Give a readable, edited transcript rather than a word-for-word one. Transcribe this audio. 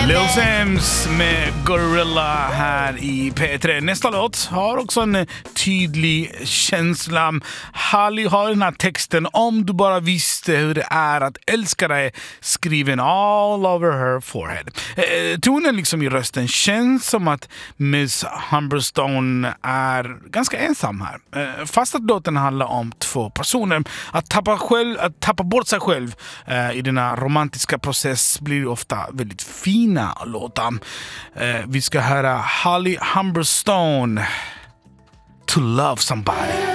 Lil Sims med Gorilla här i P3. Nästa låt har också en tydlig känsla. Halli har den här texten: om du bara visste hur det är att älska dig, skriven all over her forehead. Tonen liksom i rösten känns som att Miss Humberstone är ganska ensam här. Fast att låten handlar om två personer. Att tappa bort sig själv i denna romantiska process blir ofta väldigt fina låtar. Vi ska höra Halli Humberstone, To Love Somebody.